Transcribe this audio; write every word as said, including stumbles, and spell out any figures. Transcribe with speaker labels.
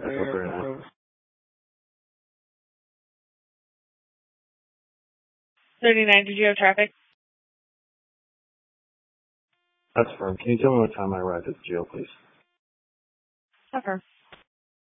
Speaker 1: Over and out.
Speaker 2: thirty-nine, did you have traffic?
Speaker 1: That's firm. Can you tell me what time I arrived at the jail, please?
Speaker 2: Affirm.